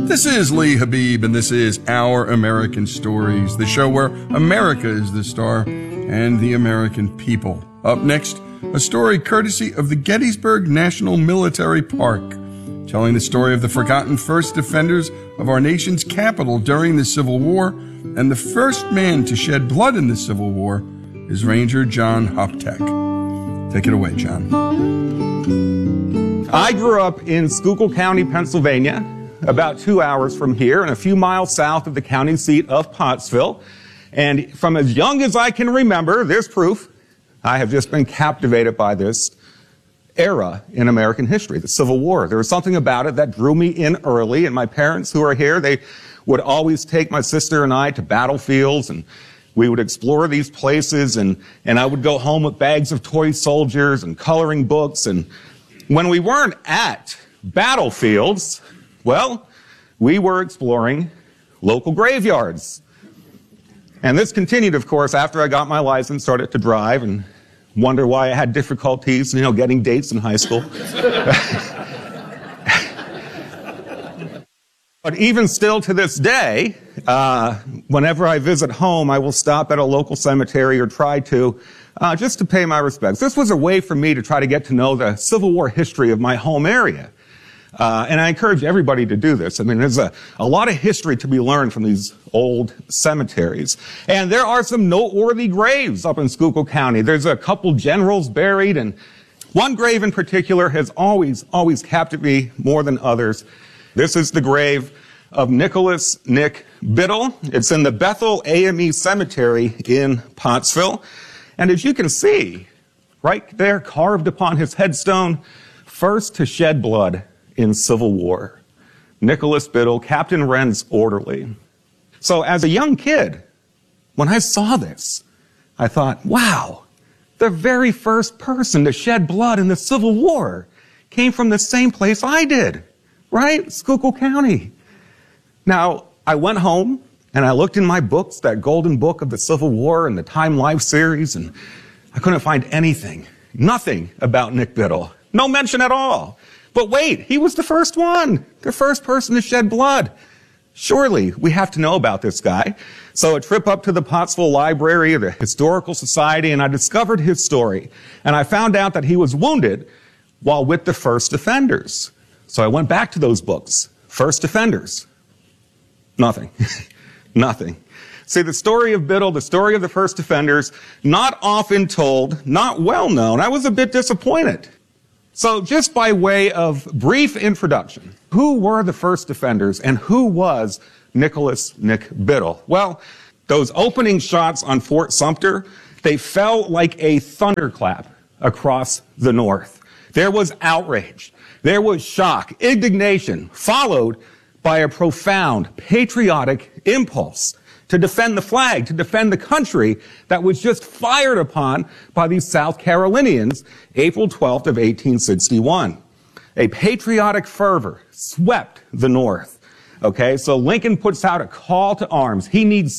This is Lee Habib, and this is Our American Stories, the show where America is the star and the American people. Up next, a story courtesy of the Gettysburg National Military Park, telling the story of the forgotten first defenders of our nation's capital during the Civil War, and the first man to shed blood in the Civil War is Ranger John Hoptek. Take it away, John. I grew up in Schuylkill County, Pennsylvania, about 2 hours from here and a few miles south of the county seat of Pottsville. And from as young as I can remember, there's proof, I have just been captivated by this era in American history, the Civil War. There was something about it that drew me in early, and my parents who are here, they would always take my sister and I to battlefields, and we would explore these places, and I would go home with bags of toy soldiers and coloring books. And when we weren't at battlefields, well, we were exploring local graveyards. And this continued, of course, after I got my license, started to drive, and wonder why I had difficulties, getting dates in high school. But even still to this day, whenever I visit home, I will stop at a local cemetery or try to, just to pay my respects. This was a way for me to try to get to know the Civil War history of my home area. And I encourage everybody to do this. I mean, there's a lot of history to be learned from these old cemeteries. And there are some noteworthy graves up in Schuylkill County. There's a couple generals buried, and one grave in particular has always captivated me more than others. This is the grave of Nicholas Nick Biddle. It's in the Bethel AME Cemetery in Pottsville. And as you can see, right there carved upon his headstone, first to shed blood in Civil War, Nicholas Biddle, Captain Wren's orderly. So as a young kid, when I saw this, I thought, wow, the very first person to shed blood in the Civil War came from the same place I did, right? Schuylkill County. Now, I went home and I looked in my books, that golden book of the Civil War and the Time Life series, and I couldn't find anything, nothing about Nick Biddle. No mention at all. But wait, he was the first one, the first person to shed blood. Surely we have to know about this guy. So a trip up to the Pottsville Library of the Historical Society, and I discovered his story. And I found out that he was wounded while with the First Defenders. So I went back to those books. First Defenders. Nothing. Nothing. See, the story of Biddle, the story of the First Defenders, not often told, not well known. I was a bit disappointed. So just by way of brief introduction, who were the First Defenders and who was Nicholas Nick Biddle? Well, those opening shots on Fort Sumter, they fell like a thunderclap across the North. There was outrage. There was shock, indignation, followed by a profound patriotic impulse to defend the flag, to defend the country that was just fired upon by these South Carolinians April 12th of 1861. A patriotic fervor swept the North. Okay, so Lincoln puts out a call to arms. He needs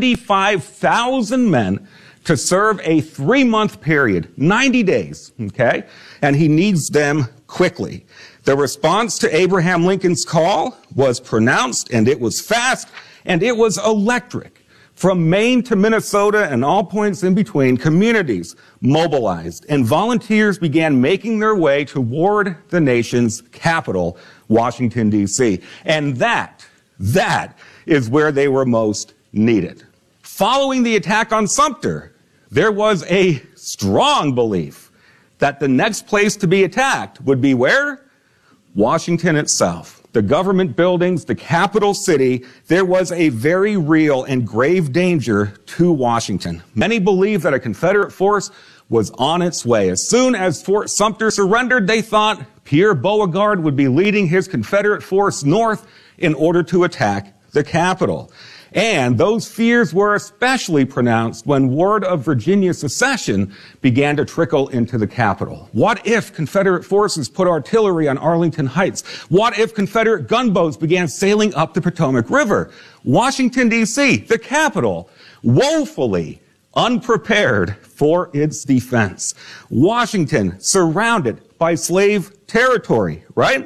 75,000 men to serve a 3-month period, 90 days, okay? And he needs them quickly. The response to Abraham Lincoln's call was pronounced, and it was fast, and it was electric. From Maine to Minnesota and all points in between, communities mobilized, and volunteers began making their way toward the nation's capital, Washington, D.C. And that is where they were most needed. Following the attack on Sumter, there was a strong belief that the next place to be attacked would be where? Washington itself. The government buildings, the capital city, there was a very real and grave danger to Washington. Many believed that a Confederate force was on its way. As soon as Fort Sumter surrendered, they thought Pierre Beauregard would be leading his Confederate force north in order to attack the capital. And those fears were especially pronounced when word of Virginia secession began to trickle into the capital. What if Confederate forces put artillery on Arlington Heights? What if Confederate gunboats began sailing up the Potomac River? Washington, D.C., the capital, woefully unprepared for its defense. Washington surrounded by slave territory, right?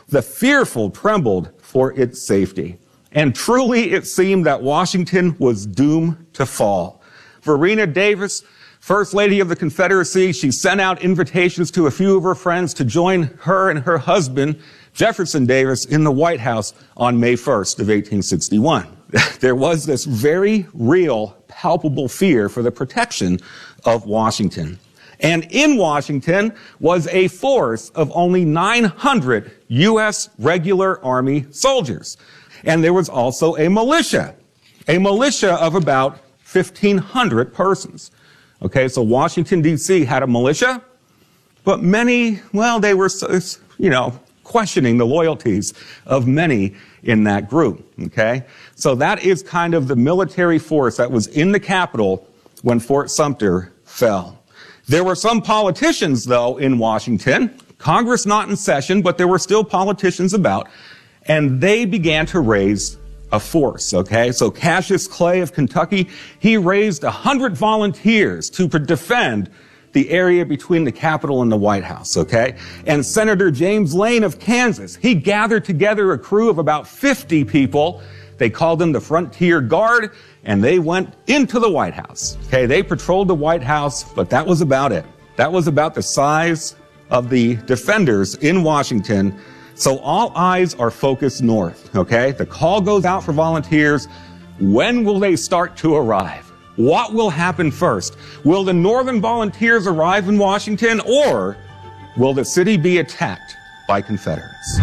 The fearful trembled for its safety. And truly it seemed that Washington was doomed to fall. Verena Davis, First Lady of the Confederacy, she sent out invitations to a few of her friends to join her and her husband, Jefferson Davis, in the White House on May 1st of 1861. There was this very real, palpable fear for the protection of Washington. And in Washington was a force of only 900 U.S. regular Army soldiers. And there was also a militia of about 1,500 persons. Okay, so Washington, D.C. had a militia, but many, well, they were, questioning the loyalties of many in that group. Okay, so that is kind of the military force that was in the Capitol when Fort Sumter fell. There were some politicians, though, in Washington, Congress not in session, but there were still politicians about, and they began to raise a force, okay? So Cassius Clay of Kentucky, he raised 100 volunteers to defend the area between the Capitol and the White House, okay? And Senator James Lane of Kansas, he gathered together a crew of about 50 people. They called them the Frontier Guard, and they went into the White House, okay? They patrolled the White House, but that was about it. That was about the size of the defenders in Washington. So all eyes are focused north, okay? The call goes out for volunteers. When will they start to arrive? What will happen first? Will the Northern volunteers arrive in Washington, or will the city be attacked by Confederates?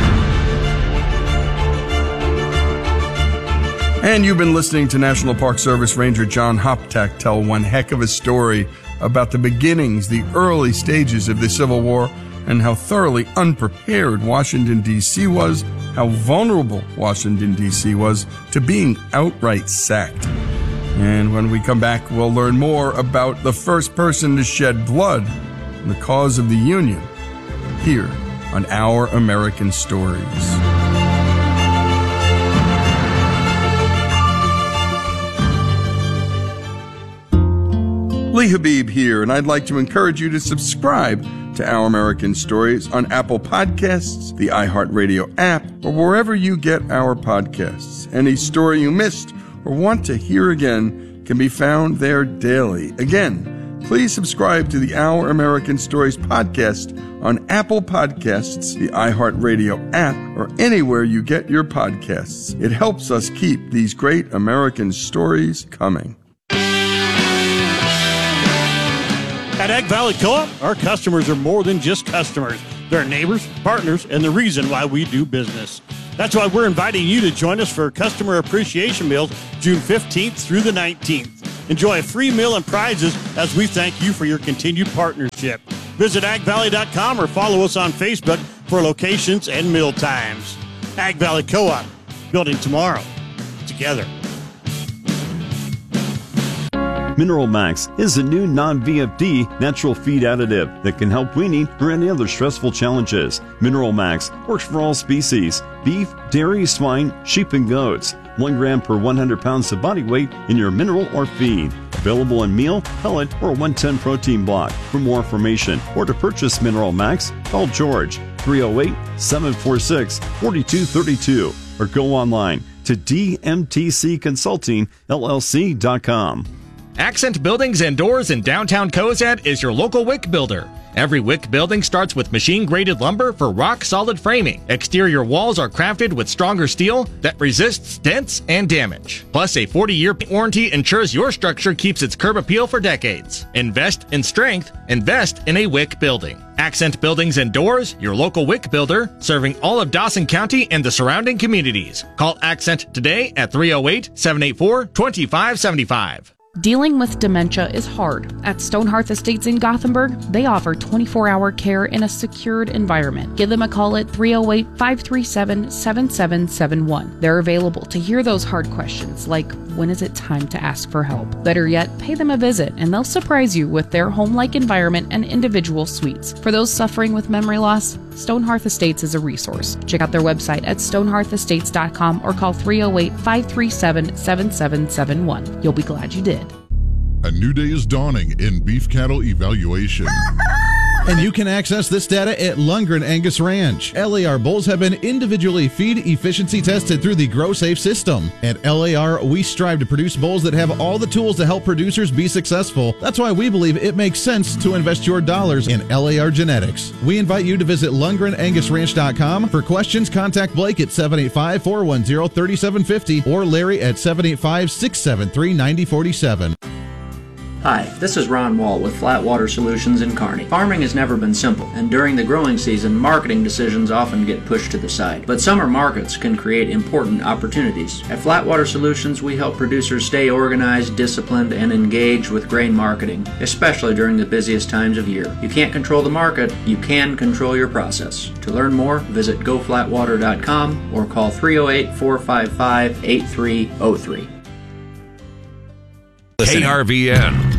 And you've been listening to National Park Service Ranger John Hoptak tell one heck of a story about the beginnings, the early stages of the Civil War, and how thoroughly unprepared Washington, D.C. was, how vulnerable Washington, D.C. was to being outright sacked. And when we come back, we'll learn more about the first person to shed blood in the cause of the Union here on Our American Stories. Lee Habib here, and I'd like to encourage you to subscribe to Our American Stories on Apple Podcasts, the iHeartRadio app, or wherever you get our podcasts. Any story you missed or want to hear again can be found there daily. Again, please subscribe to the Our American Stories podcast on Apple Podcasts, the iHeartRadio app, or anywhere you get your podcasts. It helps us keep these great American stories coming. At Ag Valley Co-op, our customers are more than just customers. They're neighbors, partners, and the reason why we do business. That's why we're inviting you to join us for Customer Appreciation Meals June 15th through the 19th. Enjoy a free meal and prizes as we thank you for your continued partnership. Visit agvalley.com or follow us on Facebook for locations and meal times. Ag Valley Co-op, building tomorrow together. Mineral Max is a new non-VFD natural feed additive that can help weaning or any other stressful challenges. Mineral Max works for all species: beef, dairy, swine, sheep, and goats. 1 gram per 100 pounds of body weight in your mineral or feed. Available in meal, pellet, or 110 protein block. For more information or to purchase Mineral Max, call George 308-746-4232 or go online to dmtcconsultingllc.com. Accent Buildings and Doors in downtown Cozad is your local WIC builder. Every WIC building starts with machine-graded lumber for rock-solid framing. Exterior walls are crafted with stronger steel that resists dents and damage. Plus, a 40-year warranty ensures your structure keeps its curb appeal for decades. Invest in strength. Invest in a WIC building. Accent Buildings and Doors, your local WIC builder, serving all of Dawson County and the surrounding communities. Call Accent today at 308-784-2575. Dealing with dementia is hard. At Stonehearth Estates in Gothenburg, they offer 24-hour care in a secured environment. Give them a call at 308-537-7771. They're available to hear those hard questions like, when is it time to ask for help? Better yet, pay them a visit and they'll surprise you with their home-like environment and individual suites. For those suffering with memory loss, Stonehearth Estates is a resource. Check out their website at stonehearthestates.com or call 308-537-7771. You'll be glad you did. A new day is dawning in beef cattle evaluation. And you can access this data at Lundgren Angus Ranch. LAR bulls have been individually feed efficiency tested through the GrowSafe system. At LAR, we strive to produce bulls that have all the tools to help producers be successful. That's why we believe it makes sense to invest your dollars in LAR genetics. We invite you to visit LundgrenAngusRanch.com. For questions, contact Blake at 785-410-3750 or Larry at 785-673-9047. Hi, this is Ron Wall with Flatwater Solutions in Kearney. Farming has never been simple, and during the growing season, marketing decisions often get pushed to the side. But summer markets can create important opportunities. At Flatwater Solutions, we help producers stay organized, disciplined, and engaged with grain marketing, especially during the busiest times of year. You can't control the market, you can control your process. To learn more, visit goflatwater.com or call 308-455-8303. KRVN.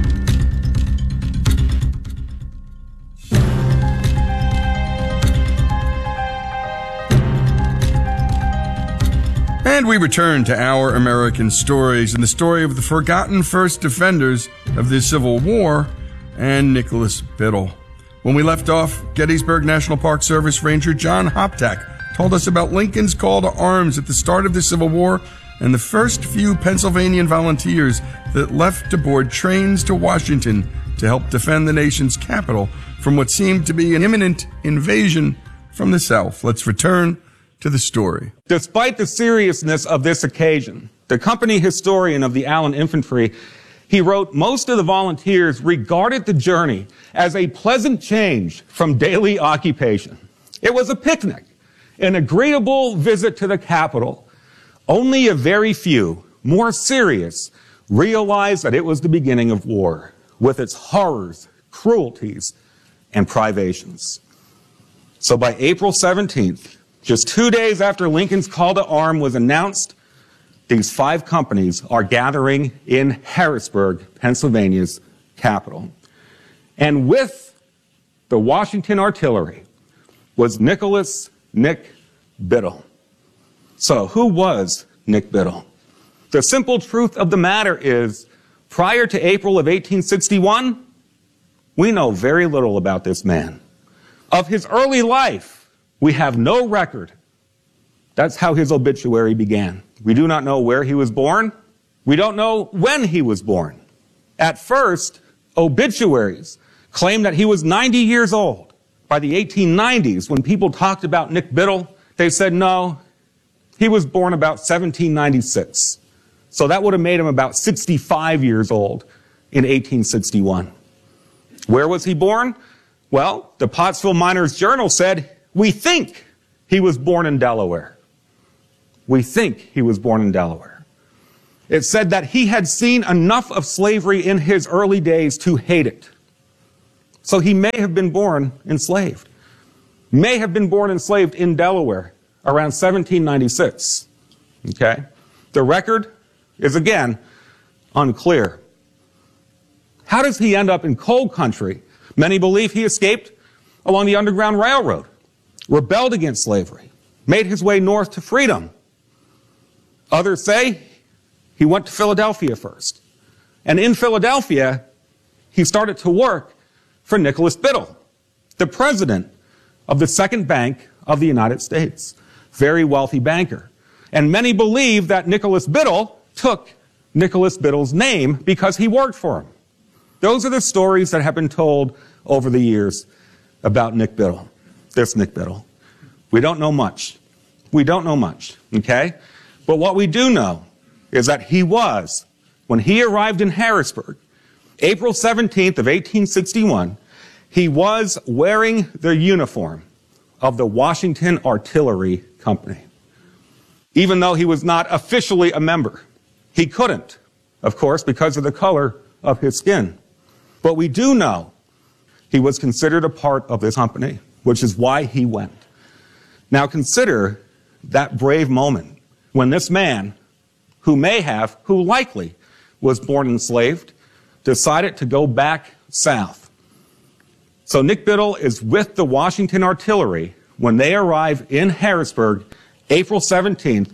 And we return to Our American Stories and the story of the forgotten first defenders of the Civil War and Nicholas Biddle. When we left off, Gettysburg National Park Service Ranger John Hoptack told us about Lincoln's call to arms at the start of the Civil War and the first few Pennsylvanian volunteers that left to board trains to Washington to help defend the nation's capital from what seemed to be an imminent invasion from the South. Let's return to the story. Despite the seriousness of this occasion, the company historian of the Allen Infantry, he wrote, most of the volunteers regarded the journey as a pleasant change from daily occupation. It was a picnic, an agreeable visit to the capital. Only a very few, more serious, realized that it was the beginning of war, with its horrors, cruelties, and privations. So by April 17th, just 2 days after Lincoln's call to arms was announced, these 5 companies are gathering in Harrisburg, Pennsylvania's capital. And with the Washington artillery was Nicholas "Nick" Biddle. So who was Nick Biddle? The simple truth of the matter is, prior to April of 1861, we know very little about this man. Of his early life, we have no record. That's how his obituary began. We do not know where he was born. We don't know when he was born. At first, obituaries claim that he was 90 years old. By the 1890s, when people talked about Nick Biddle, they said, no, he was born about 1796. So that would have made him about 65 years old in 1861. Where was he born? Well, the Pottsville Miners Journal said, we think he was born in Delaware. We think he was born in Delaware. It said that he had seen enough of slavery in his early days to hate it. So he may have been born enslaved. May have been born enslaved in Delaware around 1796. Okay? The record is, again, unclear. How does he end up in coal country? Many believe he escaped along the Underground Railroad, rebelled against slavery, made his way north to freedom. Others say he went to Philadelphia first. And in Philadelphia, he started to work for Nicholas Biddle, the president of the Second Bank of the United States. Very wealthy banker. And many believe that Nicholas Biddle took Nicholas Biddle's name because he worked for him. Those are the stories that have been told over the years about Nick Biddle, this Nick Biddle. We don't know much. We don't know much, okay? But what we do know is that he was, when he arrived in Harrisburg, April 17th of 1861, he was wearing the uniform of the Washington Artillery Company. Even though he was not officially a member. He couldn't, of course, because of the color of his skin. But we do know he was considered a part of this company, which is why he went. Now consider that brave moment when this man, who likely was born enslaved, decided to go back south. So Nick Biddle is with the Washington Artillery when they arrive in Harrisburg, April 17th,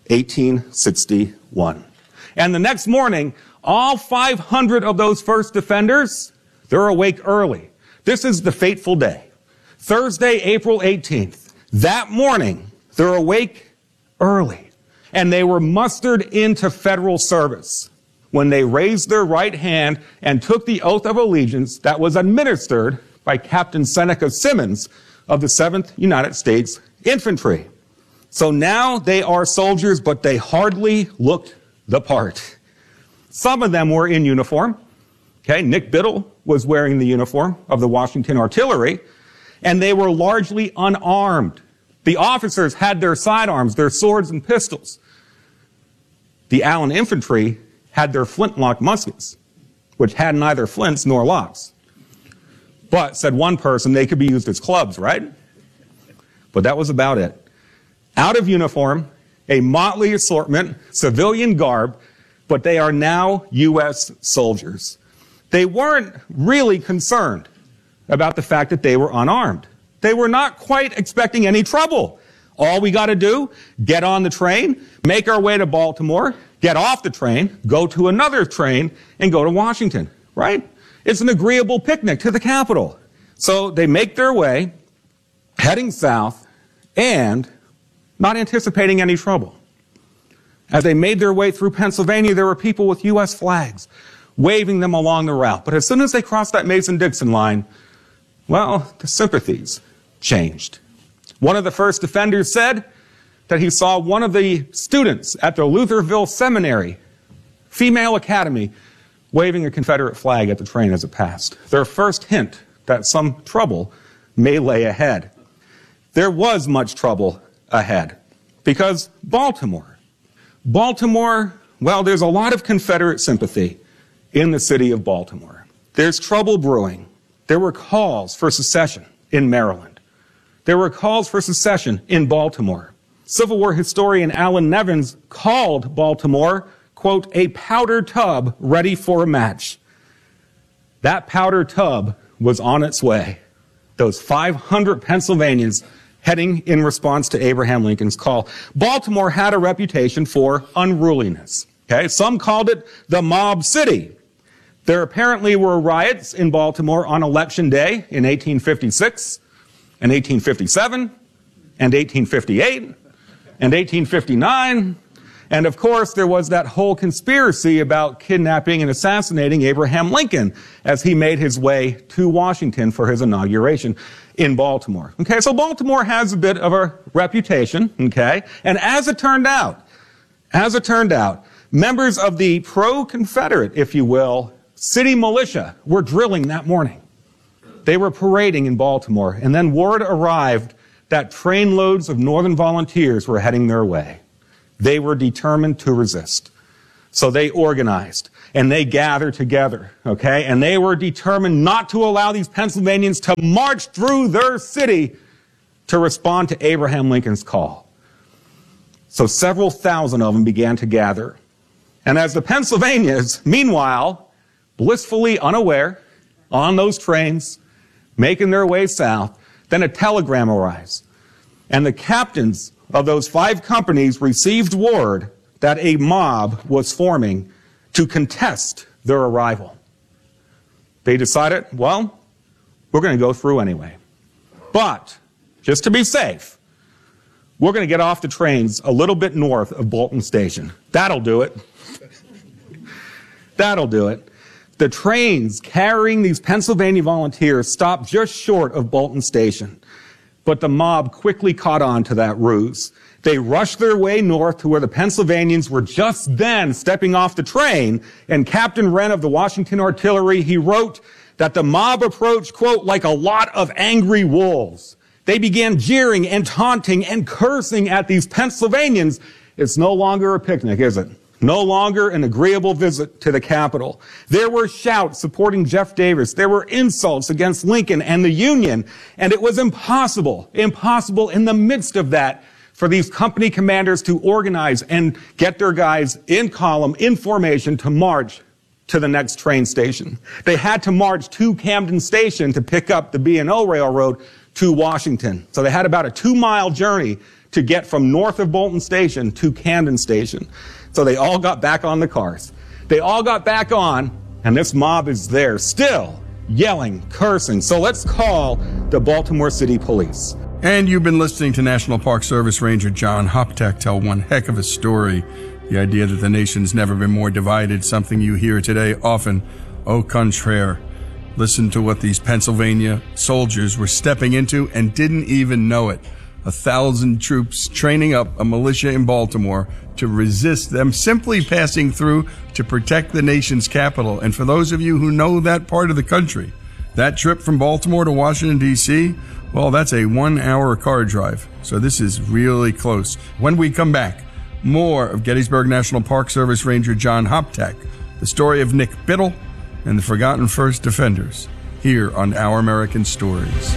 1861. And the next morning, all 500 of those first defenders, they're awake early. This is the fateful day. Thursday, April 18th. That morning, they're awake early, and they were mustered into federal service when they raised their right hand and took the oath of allegiance that was administered by Captain Seneca Simmons of the 7th United States Infantry. So now they are soldiers, but they hardly looked the part. Some of them were in uniform. Okay, Nick Biddle was wearing the uniform of the Washington Artillery, and they were largely unarmed. The officers had their sidearms, their swords and pistols. The Allen Infantry had their flintlock muskets, which had neither flints nor locks. But, said one person, they could be used as clubs, right? But that was about it. Out of uniform, a motley assortment, civilian garb, but they are now U.S. soldiers. They weren't really concerned about the fact that they were unarmed. They were not quite expecting any trouble. All we got to do, get on the train, make our way to Baltimore, get off the train, go to another train, and go to Washington, right? It's an agreeable picnic to the Capitol. So they make their way, heading south, and not anticipating any trouble. As they made their way through Pennsylvania, there were people with U.S. flags waving them along the route. But as soon as they crossed that Mason-Dixon line, well, the sympathies changed. One of the first defenders said that he saw one of the students at the Lutherville Seminary, female academy, waving a Confederate flag at the train as it passed. Their first hint that some trouble may lay ahead. There was much trouble ahead because Baltimore, well, there's a lot of Confederate sympathy in the city of Baltimore. There's trouble brewing. There were calls for secession in Maryland. There were calls for secession in Baltimore. Civil War historian Alan Nevins called Baltimore, quote, a powder tub ready for a match. That powder tub was on its way. Those 500 Pennsylvanians heading in response to Abraham Lincoln's call. Baltimore had a reputation for unruliness. Okay? Some called it the mob city. There apparently were riots in Baltimore on Election Day in 1856, and 1857, and 1858, and 1859. And of course, there was that whole conspiracy about kidnapping and assassinating Abraham Lincoln as he made his way to Washington for his inauguration in Baltimore. Okay, so Baltimore has a bit of a reputation, okay? And as it turned out, members of the pro-Confederate, if you will, city militia were drilling that morning. They were parading in Baltimore, and then word arrived that trainloads of Northern volunteers were heading their way. They were determined to resist. So they organized, and they gathered together, okay? And they were determined not to allow these Pennsylvanians to march through their city to respond to Abraham Lincoln's call. So several thousand of them began to gather. And as the Pennsylvanians, meanwhile, blissfully unaware, on those trains, making their way south, then a telegram arrives. And the captains of those 5 companies received word that a mob was forming to contest their arrival. They decided, well, we're going to go through anyway. But, just to be safe, we're going to get off the trains a little bit north of Bolton Station. That'll do it. That'll do it. The trains carrying these Pennsylvania volunteers stopped just short of Bolton Station. But the mob quickly caught on to that ruse. They rushed their way north to where the Pennsylvanians were just then stepping off the train, and Captain Wren of the Washington Artillery, he wrote that the mob approached, quote, like a lot of angry wolves. They began jeering and taunting and cursing at these Pennsylvanians. It's no longer a picnic, is it? No longer an agreeable visit to the Capitol. There were shouts supporting Jeff Davis. There were insults against Lincoln and the Union. And it was impossible in the midst of that for these company commanders to organize and get their guys in column, in formation, to march to the next train station. They had to march to Camden Station to pick up the B&O Railroad to Washington. So they had about a 2-mile journey to get from north of Bolton Station to Camden Station. So they all got back on the cars. They all got back on, and this mob is there, still yelling, cursing. So let's call the Baltimore City Police. And you've been listening to National Park Service Ranger John Hoptak tell one heck of a story. The idea that the nation's never been more divided, something you hear today often. Au contraire. Listen to what these Pennsylvania soldiers were stepping into and didn't even know it. 1,000 troops training up a militia in Baltimore to resist them simply passing through to protect the nation's capital. And for those of you who know that part of the country, that trip from Baltimore to Washington, D.C., well, that's a 1-hour car drive. So this is really close. When we come back, more of Gettysburg National Park Service Ranger John Hoptak, the story of Nick Biddle and the Forgotten First Defenders, here on Our American Stories.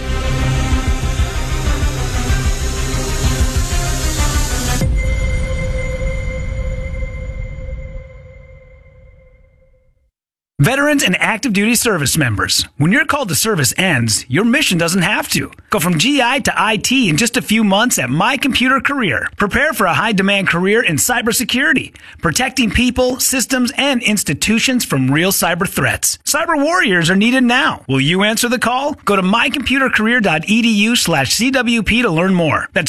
Veterans and active duty service members, when your call to service ends, your mission doesn't have to. Go from GI to IT in just a few months at My Computer Career. Prepare for a high-demand career in cybersecurity, protecting people, systems, and institutions from real cyber threats. Cyber warriors are needed now. Will you answer the call? Go to mycomputercareer.edu/CWP to learn more. That's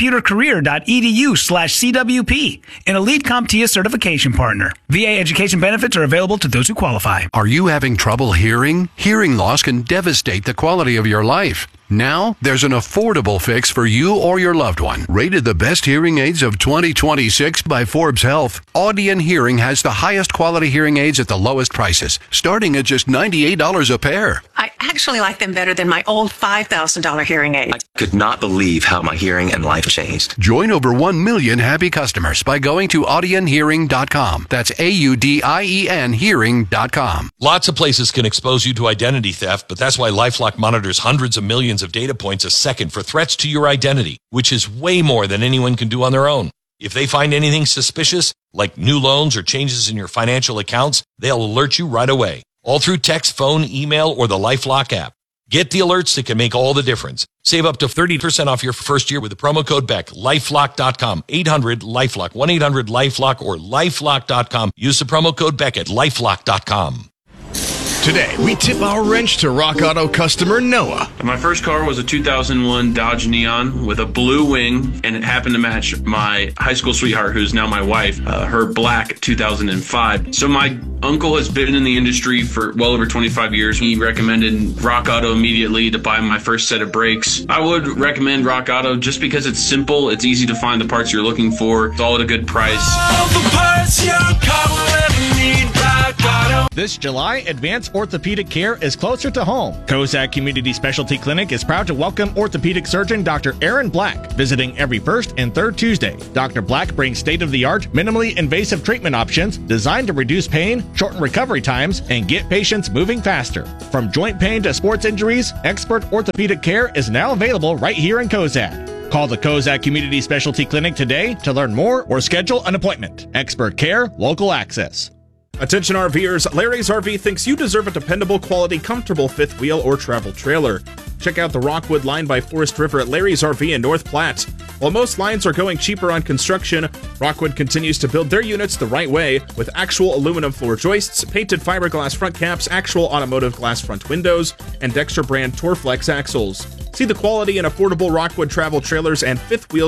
mycomputercareer.edu/CWP, an Elite CompTIA certification partner. VA education benefits are available to those who qualify. Are you having trouble hearing? Hearing loss can devastate the quality of your life. Now, there's an affordable fix for you or your loved one. Rated the best hearing aids of 2026 by Forbes Health, Audion Hearing has the highest quality hearing aids at the lowest prices, starting at just $98 a pair. I actually like them better than my old $5,000 hearing aid. I could not believe how my hearing and life changed. Join over 1 million happy customers by going to audionhearing.com. That's AUDIEN hearing.com. Lots of places can expose you to identity theft, but that's why LifeLock monitors hundreds of millions of data points a second for threats to your identity, which is way more than anyone can do on their own. If they find anything suspicious, like new loans or changes in your financial accounts, they'll alert you right away, all through text, phone, email, or the LifeLock app. Get the alerts that can make all the difference. Save up to 30% off your first year with the promo code BECK. LifeLock.com, 800-LifeLock, 1-800-LifeLock, or LifeLock.com. Use the promo code BECK at LifeLock.com. Today, we tip our wrench to Rock Auto customer Noah. My first car was a 2001 Dodge Neon with a blue wing, and it happened to match my high school sweetheart, who's now my wife, her black 2005. So my uncle has been in the industry for well over 25 years. He recommended Rock Auto immediately to buy my first set of brakes. I would recommend Rock Auto just because it's simple, it's easy to find the parts you're looking for, it's all at a good price. All the parts your car will ever need, Rock Auto. This July, Advanced Orthopedic Care is closer to home. Kozak Community Specialty Clinic is proud to welcome orthopedic surgeon Dr. Aaron Black, visiting every first and third Tuesday. Dr. Black brings state-of-the-art, minimally invasive treatment options designed to reduce pain, shorten recovery times, and get patients moving faster. From joint pain to sports injuries, expert orthopedic care is now available right here in Kozak. Call the Kozak Community Specialty Clinic today to learn more or schedule an appointment. Expert care, local access. Attention RVers, Larry's RV thinks you deserve a dependable, quality, comfortable fifth wheel or travel trailer. Check out the Rockwood line by Forest River at Larry's RV in North Platte. While most lines are going cheaper on construction, Rockwood continues to build their units the right way with actual aluminum floor joists, painted fiberglass front caps, actual automotive glass front windows, and Dexter brand Torflex axles. See the quality and affordable Rockwood travel trailers and fifth wheel